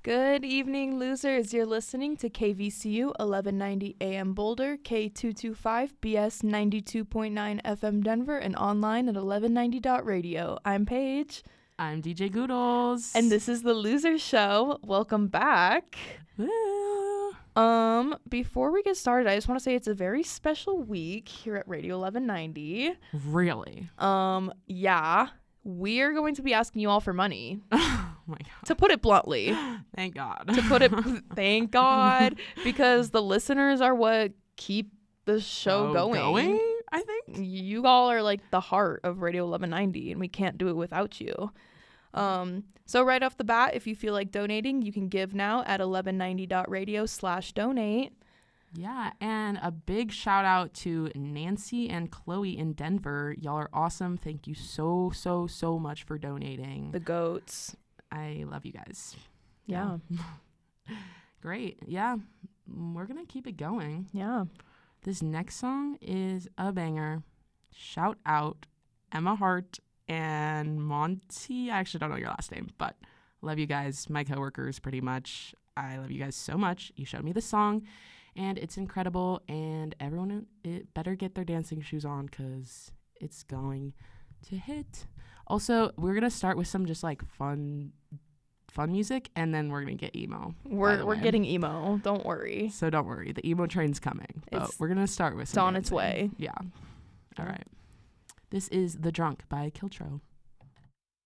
Good evening, losers. You're listening to KVCU 1190 AM Boulder, K225 BS 92.9 FM Denver, and online at 1190.radio. I'm Paige. I'm DJ Goodles. And this is the Loser Show. Welcome back. Woo. Before we get started, I just want to say it's a very special week here at Radio 1190. Really? Yeah. We're going to be asking you all for money. Oh my God. To put it bluntly. Thank God. Thank God. Because the listeners are what keep the show going. I think. You all are like the heart of Radio 1190, and we can't do it without you. So right off the bat, if you feel like donating, you can give now at 1190.radio/donate. Yeah, and a big shout out to Nancy and Chloe in Denver. Y'all are awesome. Thank you so much for donating. The goats. I love you guys. Yeah. Great. Yeah, we're going to keep it going. Yeah. This next song is a banger. Shout out Emma Hart and Monty. I actually don't know your last name, but love you guys. My coworkers, pretty much. I love you guys so much. You showed me the song. And it's incredible, and everyone better get their dancing shoes on because it's going to hit. Also, we're going to start with some just like fun music, and then we're going to get emo. We're getting emo. Don't worry. So don't worry. The emo train's coming. But we're going to start with some It's on dancing. its way. Yeah. All right. This is The Drunk by Kiltro.